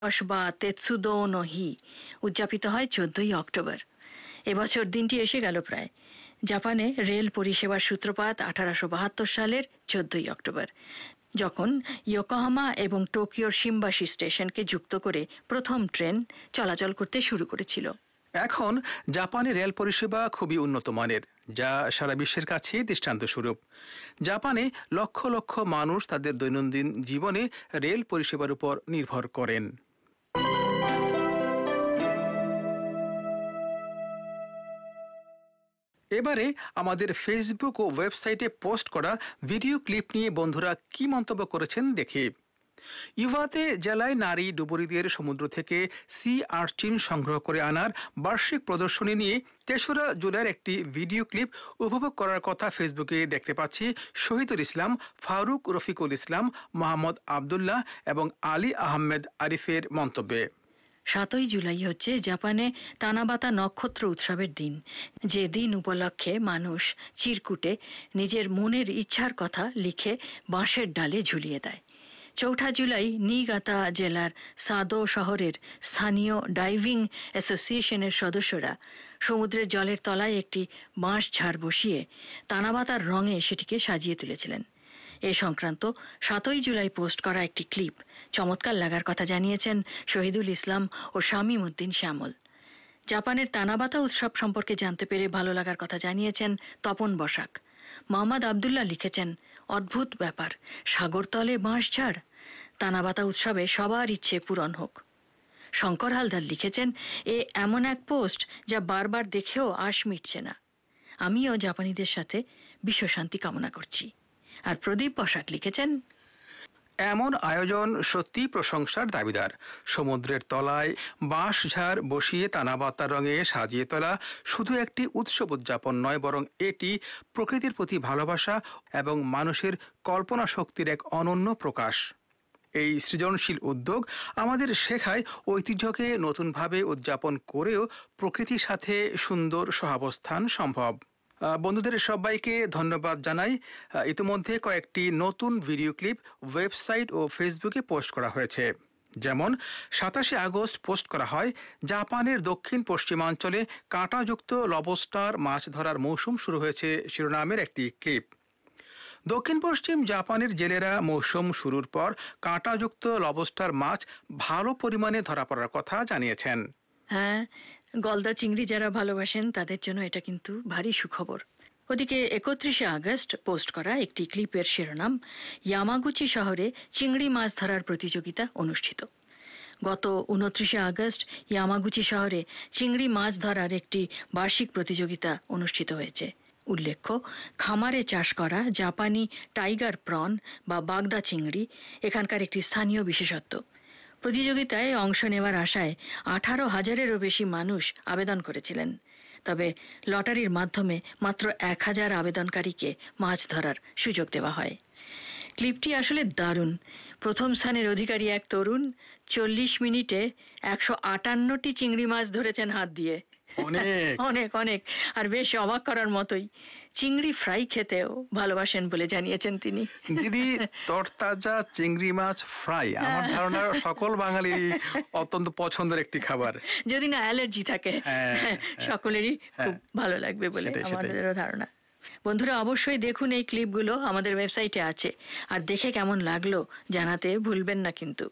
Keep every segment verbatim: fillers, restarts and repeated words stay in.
বা তেৎসুদো নো হি উদযাপিত হয় চোদ্দই অক্টোবর। এবছর দিনটি এসে গেল প্রায়। জাপানে রেল পরিষেবার সূত্রপাত আঠারোশো বাহাত্তর সালের চোদ্দই অক্টোবর, যখন ইয়োকোহামা এবং টোকিওর শিম্বাশি স্টেশনকে যুক্ত করে প্রথম ট্রেন চলাচল করতে শুরু করেছিল। এখন জাপানের রেল পরিষেবা খুবই উন্নত মানের, যা সারা বিশ্বের কাছে দৃষ্টান্ত স্বরূপ। জাপানে লক্ষ লক্ষ মানুষ তাদের দৈনন্দিন জীবনে রেল পরিষেবার উপর নির্ভর করেন। এবারে আমাদের ফেসবুক ও ওয়েবসাইটে পোস্ট করা ভিডিও ক্লিপ নিয়ে বন্ধুরা কি মন্তব্য করেছেন দেখি। ইওয়াতে জেলায় নারী ডুবুরিদের সমুদ্র থেকে সি আর্চিন সংগ্রহ করে আনার বার্ষিক প্রদর্শনী নিয়ে তেসরা জুলাইয়ের একটি ভিডিও ক্লিপ উপভোগ করার কথা ফেসবুকে দেখতে পাচ্ছি শহীদুল ইসলাম, ফারুক রফিকুল ইসলাম, মোহাম্মদ আবদুল্লাহ এবং আলী আহমেদ আরিফের মন্তব্যে। সাতই জুলাই হচ্ছে জাপানে তানাবাতা নক্ষত্র উৎসবের দিন, যে দিন উপলক্ষে মানুষ চিরকুটে নিজের মনের ইচ্ছার কথা লিখে বাঁশের ডালে ঝুলিয়ে দেয়। চৌঠা জুলাই নিগাতা জেলার সাদো শহরের স্থানীয় ডাইভিং অ্যাসোসিয়েশনের সদস্যরা সমুদ্রের জলের তলায় একটি বাঁশ ঝাড় বসিয়ে তানাবাতার রঙে সেটিকে সাজিয়ে তুলেছিলেন। এ সংক্রান্ত সাতই জুলাই পোস্ট করা একটি ক্লিপ চমৎকার লাগার কথা জানিয়েছেন শহীদুল ইসলাম ও শামীম উদ্দিন শ্যামল। জাপানের তানাবাতা উৎসব সম্পর্কে জানতে পেরে ভালো লাগার কথা জানিয়েছেন তপন বসাক। মোহাম্মদ আবদুল্লাহ লিখেছেন, অদ্ভুত ব্যাপার, সাগরতলে বাঁশঝাড়, তানাবাতা উৎসবে সবার ইচ্ছে পূরণ হোক। শঙ্কর হালদার লিখেছেন, এ এমন এক পোস্ট যা বারবার দেখেও আশ মিটছে না। আমিও জাপানিদের সাথে বিশ্বশান্তি কামনা করছি। আর প্রদীপ বসাক লিখেছেন, এমন আয়োজন সত্যি প্রশংসার দাবিদার। সমুদ্রের তলায় বাঁশঝাড় বসিয়ে তানাবাতার রঙে সাজিয়ে তোলা শুধু একটি উৎসব উদযাপন নয়, বরং এটি প্রকৃতির প্রতি ভালোবাসা এবং মানুষের কল্পনা শক্তির এক অনন্য প্রকাশ। এই সৃজনশীল উদ্যোগ আমাদের শেখায় ঐতিহ্যকে নতুনভাবে উদযাপন করেও প্রকৃতির সাথে সুন্দর সহাবস্থান সম্ভব। বন্ধুদের সবাইকে ধন্যবাদ জানাই। ইতিমধ্যে কয়েকটি নতুন ভিডিও ক্লিপ ওয়েবসাইট ও ফেসবুকে পোস্ট করা হয়েছে। যেমন সাতাশে আগস্ট পোস্ট করা হয় জাপানের দক্ষিণ পশ্চিমাঞ্চলে কাঁটাযুক্ত লবস্টার মাছ ধরার মৌসুম শুরু হয়েছে শিরোনামের একটি ক্লিপ। দক্ষিণ পশ্চিম জাপানের জেলেরা মৌসুম শুরুর পর কাঁটাযুক্ত লবস্টার মাছ ভালো পরিমাণে ধরা পড়ার কথা জানিয়েছেন। হ্যাঁ, গলদা চিংড়ি যারা ভালোবাসেন তাদের জন্য এটা কিন্তু ভারী সুখবর। ওদিকে একত্রিশে আগস্ট পোস্ট করা একটি ক্লিপের শিরোনাম, ইয়ামাগুচি শহরে চিংড়ি মাছ ধরার প্রতিযোগিতা অনুষ্ঠিত। গত উনত্রিশে আগস্ট ইয়ামাগুচি শহরে চিংড়ি মাছ ধরার একটি বার্ষিক প্রতিযোগিতা অনুষ্ঠিত হয়েছে। উল্লেখ্য, খামারে চাষ করা জাপানি টাইগার প্রন বা বাগদা চিংড়ি এখানকার একটি স্থানীয় বিশেষত্ব। প্রতিযোগিতায় অংশ নেওয়ার আশায় আঠারো হাজারেরও বেশি মানুষ আবেদন করেছিলেন। তবে লটারির মাধ্যমে মাত্র এক হাজার আবেদনকারীকে মাছ ধরার সুযোগ দেওয়া হয়। ক্লিপটি আসলে দারুণ। প্রথম স্থানের অধিকারী এক তরুণ চল্লিশ মিনিটে একশো আটান্নটি চিংড়ি মাছ ধরেছেন হাত দিয়ে। অনেক অনেক আর বেশ অবাক করার মতোই। চিংড়ি ফ্রাই খেতেও ভালোবাসেন বলে জানিয়েছেন তিনি। দিদি, তরতাজা চিংড়ি মাছ ফ্রাই আমার ধারণা সকল বাঙালির অত্যন্ত পছন্দের একটি খাবার, যদি না অ্যালার্জি থাকে। সকলেরই খুব ভালো লাগবে বলে আমাদেরও ধারণা। বন্ধুরা, অবশ্যই দেখুন এই ক্লিপগুলো, আমাদের ওয়েবসাইটে আছে। আর দেখে কেমন লাগলো জানাতে ভুলবেন না কিন্তু।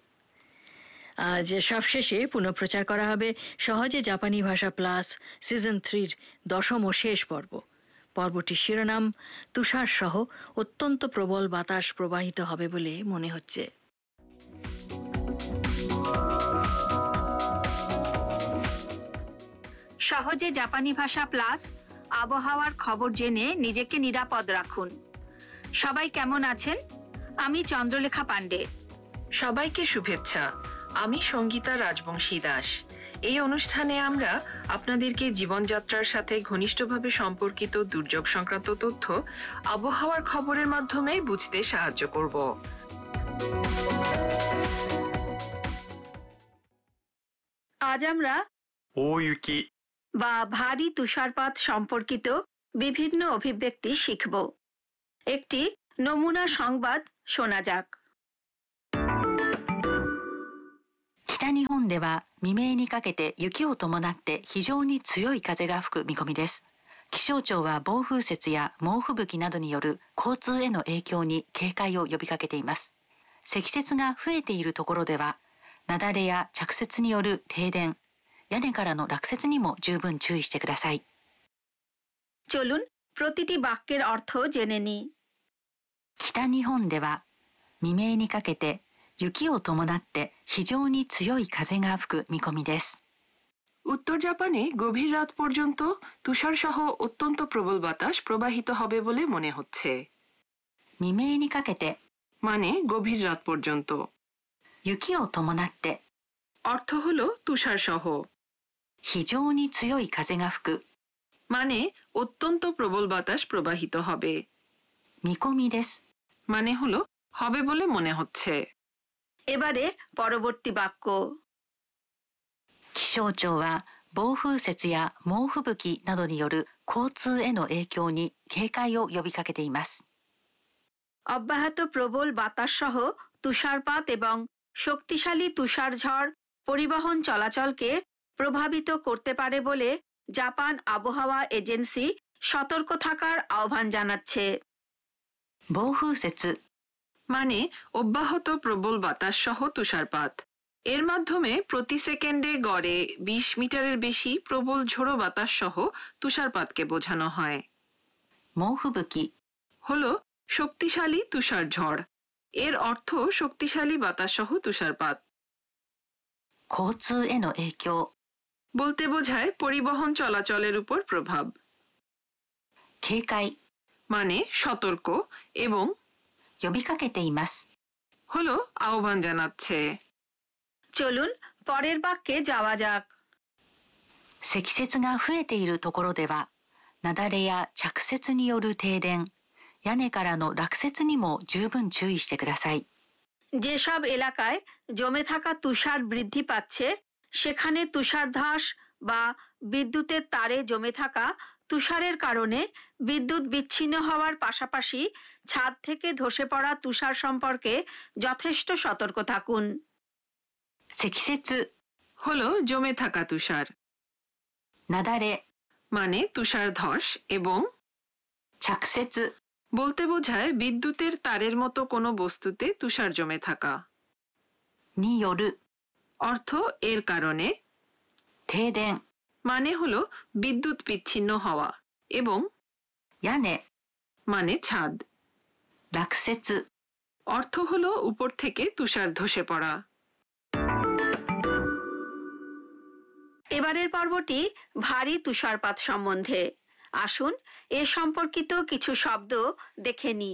আজ সবশেষে পুনঃপ্রচার করা হবে সহজে জাপানি ভাষা প্লাস সিজন থ্রির দশম ও শেষ পর্ব। পর্বটির শিরোনাম, তুষার সহ অত্যন্ত প্রবল বাতাস প্রবাহিত হবে বলে মনে হচ্ছে। সহজে জাপানি ভাষা প্লাস আবহাওয়ার খবর জেনে নিজেকে নিরাপদ রাখুন। সবাই কেমন আছেন? আমি চন্দ্রলেখা পান্ডে। সবাইকে শুভেচ্ছা। আমি সঙ্গীতা রাজবংশী দাস। এই অনুষ্ঠানে আমরা আপনাদেরকে জীবনযাত্রার সাথে ঘনিষ্ঠভাবে সম্পর্কিত দুর্যোগ সংক্রান্ত তথ্য আবহাওয়ার খবরের মাধ্যমে বুঝতে সাহায্য করব। আজ আমরা ওইউকি বা ভারী তুষারপাত সম্পর্কিত বিভিন্ন অভিব্যক্তি শিখব। একটি নমুনা সংবাদ শোনা যাক। 北日本では未明にかけて雪を伴って非常に強い風が吹く見込みです。気象庁は暴風雪や猛吹雪などによる交通への影響に警戒を呼びかけています。積雪が増えているところでは、雪崩や着雪による停電、屋根からの落雪にも十分注意してください。 চলুন প্রতিটি বাক্যের অর্থ জেনে নিই। 北日本では未明にかけて雪を伴って非常に強い風が吹く見込みです。 উত্তর জাপানে গভীর রাত পর্যন্ত তুষার সহ অত্যন্ত প্রবল বাতাস প্রবাহিত হবে বলে মনে হচ্ছে। 未明にかけて মানে গভীর রাত পর্যন্ত, 雪を伴って অর্থ হলো তুষার সহ, 非常に強い風が吹く মানে অত্যন্ত প্রবল বাতাস প্রবাহিত হবে। 見込みです মানে হলো হবে বলে মনে হচ্ছে। এবারে পরবর্তী বাক্য। 気象庁は暴風雪や猛吹雪などによる交通への影響に警戒を呼びかけています。 অব্যাহত প্রবল বাতাস সহ তুষারপাত এবং শক্তিশালী তুষার ঝড় পরিবহন চলাচলকে প্রভাবিত করতে পারে বলে জাপান আবহাওয়া এজেন্সি সতর্ক থাকার আহ্বান জানাচ্ছে। 暴風雪 মানে অব্যাহত প্রবল বাতাস সহ তুষারপাত। এর মাধ্যমে প্রতি সেকেন্ডে গড়ে বিশ মিটারের বেশি প্রবল ঝোড়ো বাতাস সহ তুষারপাতকে বোঝানো হয়। 猛吹雪 হলো শক্তিশালী তুষার ঝড়। এর অর্থ শক্তিশালী বাতাস সহ তুষারপাত। 交通への影響 বলতে বোঝায় পরিবহন চলাচলের উপর প্রভাব। 警戒 মানে সতর্ক এবং 呼びかけています হলো আহ্বান জানাচ্ছে। চলুন পরের বাক্যে যাওয়া যাক। 積雪が増えているところでは雪崩や着雪による停電、屋根からの落雪にも十分注意してください。 যেসব এলাকায় জমে থাকা তুষার বৃদ্ধি পাচ্ছে সেখানে তুষারধস বা বিদ্যুতের তারে জমে থাকা তুষারের কারণে বিদ্যুৎ বিচ্ছিন্ন হওয়ার পাশাপাশি ছাদ থেকে ধসে পড়া তুষার সম্পর্কে যথেষ্ট সতর্ক থাকুন। 積雪 হলো জমে থাকা তুষার। 雪崩 মানে তুষার ধস এবং 着雪 বলতে বোঝায় বিদ্যুতের তারের মতো কোনো বস্তুতে তুষার জমে থাকা। による অর্থ এর কারণে। 停電 মানে হলো বিদ্যুৎ বিচ্ছিন্ন হওয়া এবং 屋根 মানে ছাদ। 落雪 অর্থ হলো উপর থেকে তুষার ধসে পড়া। এবারের পর্বটি ভারী তুষারপাত সম্বন্ধে। আসুন এ সম্পর্কিত কিছু শব্দ দেখে নিই।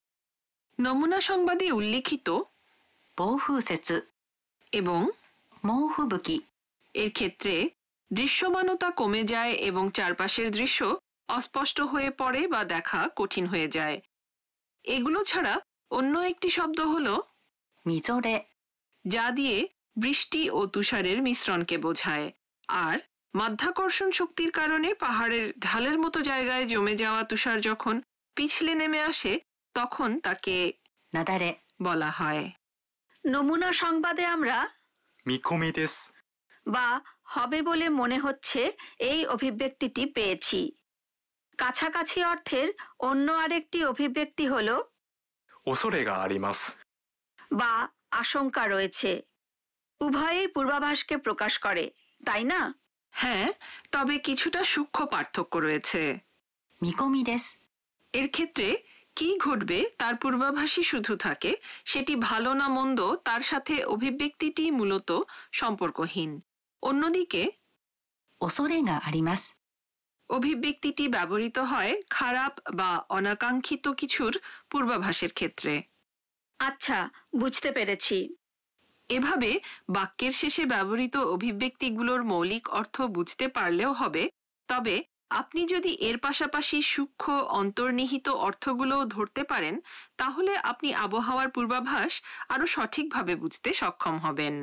নমুনা সংবাদে উল্লিখিত 暴風雪 এবং 猛吹雪 এর ক্ষেত্রে দৃশ্যমানতা কমে যায় এবং চারপাশের দৃশ্য অস্পষ্ট হয়ে পড়ে বা দেখা কঠিন হয়ে যায়। এগুলো ছাড়া অন্য একটি শব্দ হলো みぞれ যা দিয়ে বৃষ্টি ও তুষারের মিশ্রণকে বোঝায়। আর মাধ্যাকর্ষণ শক্তির কারণে পাহাড়ের ঢালের মতো জায়গায় জমে যাওয়া তুষার যখন পিছলে নেমে আসে তখন তাকে 雪崩 বলা হয়। নমুনা সংবাদে আমরা 見込みです。 বা হবে বলে মনে হচ্ছে এই অভিব্যক্তিটি পেয়েছি। কাছাকাছি অর্থের অন্য আরেকটি অভিব্যক্তি হলো 恐れがあります。 বা আশঙ্কা রয়েছে। উভয়ই পূর্বাভাসকে প্রকাশ করে, তাই না? হ্যাঁ, তবে কিছুটা সূক্ষ্ম পার্থক্য রয়েছে। 見込みです এর ক্ষেত্রে কি ঘটবে তার পূর্বাভাসই শুধু থাকে, সেটি ভালো না মন্দ তার সাথে অভিব্যক্তিটি মূলত সম্পর্কহীন। অন্যদিকে 恐れがあります অভিব্যক্তিটি ব্যবহৃত হয় খারাপ বা অনাকাঙ্ক্ষিত কিছুর পূর্বাভাসের ক্ষেত্রে। আচ্ছা, বুঝতে পেরেছি। এভাবে বাক্যের শেষে ব্যবহৃত অভিব্যক্তিগুলোর মৌলিক অর্থ বুঝতে পারলেও হবে, তবে আপনি যদি এর পাশাপাশি সূক্ষ্ম অন্তর্নিহিত অর্থগুলো ধরতে পারেন তাহলে আপনি আবহাওয়ার পূর্বাভাস আরো সঠিকভাবে বুঝতে সক্ষম হবেন।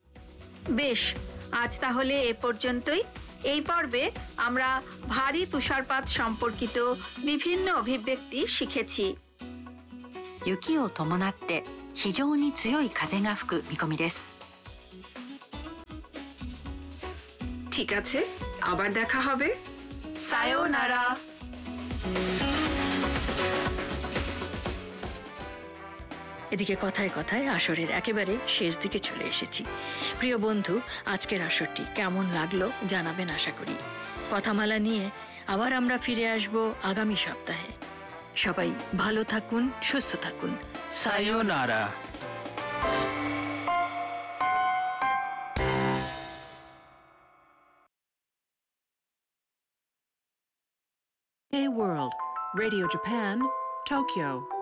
বেশ, আজ তাহলে এ পর্যন্তই। এই পর্বে আমরা ভারী তুষারপাত সম্পর্কিত বিভিন্ন অভিব্যক্তি শিখেছি। 雪を伴って非常に強い風が吹く見込みです。 ঠিক আছে, আবার দেখা হবে। সায়োনারা। এদিকে কথায় কথায় আসরের একেবারে শেষ দিকে চলে এসেছি। প্রিয় বন্ধু, আজকের আসরটি কেমন লাগলো জানাবেন আশা করি। কথামালা নিয়ে আবার আমরা ফিরে আসব আগামী সপ্তাহে। সবাই ভালো থাকুন, সুস্থ থাকুন। সায়োনারা। K World, Radio Japan, Tokyo.